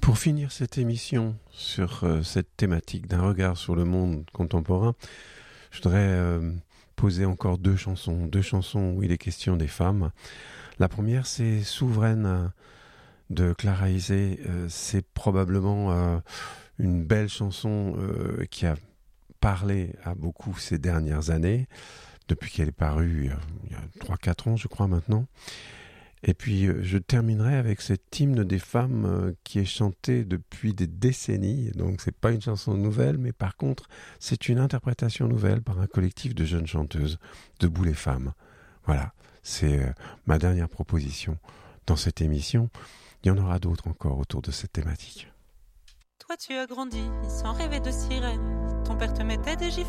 Pour finir cette émission sur cette thématique d'un regard sur le monde contemporain, je voudrais poser encore deux chansons où il est question des femmes. La première, c'est Souveraine de Clara Isé. C'est probablement une belle chanson qui a parlé à beaucoup ces dernières années, depuis qu'elle est parue il y a 3-4 ans, je crois maintenant. Et puis, je terminerai avec cet hymne des femmes qui est chanté depuis des décennies. Donc, c'est pas une chanson nouvelle, mais par contre, c'est une interprétation nouvelle par un collectif de jeunes chanteuses, Debout les femmes. Voilà, c'est ma dernière proposition dans cette émission. Il y en aura d'autres encore autour de cette thématique. Toi, tu as grandi sans rêver de sirène. Ton père te mettait des gifles